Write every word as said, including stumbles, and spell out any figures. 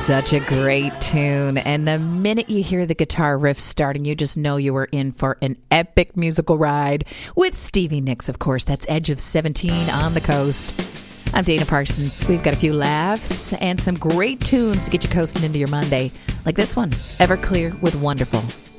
Such a great tune. And the minute you hear the guitar riff starting, you just know you are in for an epic musical ride with Stevie Nicks, of course. That's Edge of seventeen on the Coast. I'm Dana Parsons. We've got a few laughs and some great tunes to get you coasting into your Monday, like this one, Everclear with Wonderful.